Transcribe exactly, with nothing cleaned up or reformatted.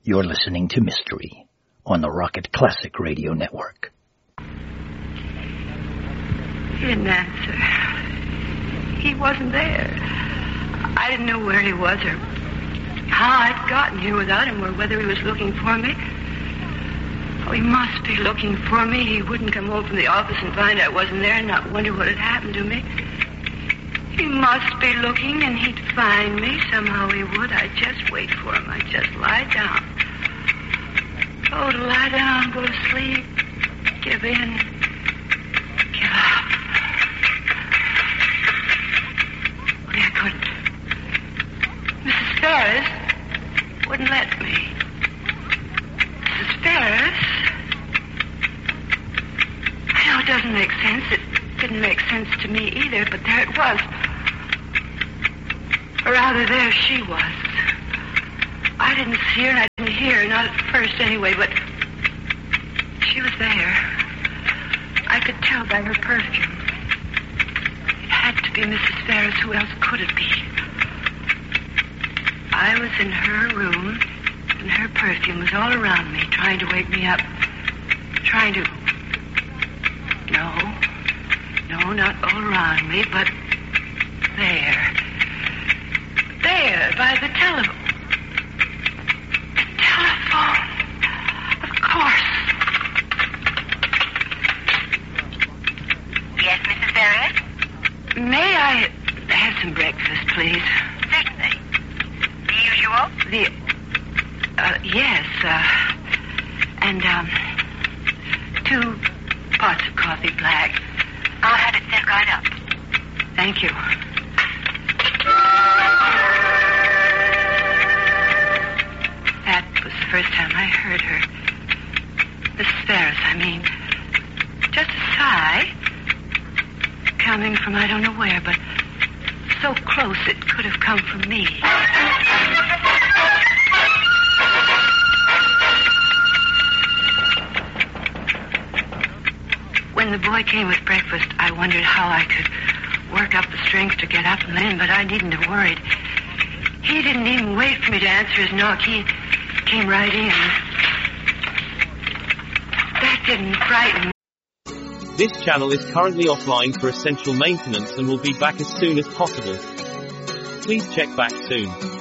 You're listening to Mystery on the Rocket Classic Radio Network. He didn't answer. He wasn't there. I didn't know where he was or how I'd gotten here without him or whether he was looking for me. Oh, he must be looking for me. He wouldn't come home from the office and find I wasn't there and not wonder what had happened to me. He must be looking and he'd find me. Somehow he would. I'd just wait for him. I'd just lie down. Oh, to lie down, go to sleep, give in, give up. Only I couldn't. Missus Ferris wouldn't let me. Missus Ferris? I know it doesn't make sense. It didn't make sense to me either, but there it was. Or rather, there she was. I didn't see her and I didn't hear her, not at first anyway, but she was there. I could tell by her perfume. It had to be Missus Ferris. Who else could it be? I was in her room, and her perfume was all around me, trying to wake me up. Trying to... No. No, not all around me, but there. There, by the telephone. May I have some breakfast, please? Certainly. The usual? The, uh, yes, uh, and, um, two pots of coffee black. I'll have it sent right up. Thank you. That was the first time I heard her. Missus Ferris, I mean. Just a sigh. Coming from I don't know where, but so close it could have come from me. When the boy came with breakfast, I wondered how I could work up the strength to get up and in, but I needn't have worried. He didn't even wait for me to answer his knock. He came right in. That didn't frighten me. This channel is currently offline for essential maintenance and will be back as soon as possible. Please check back soon.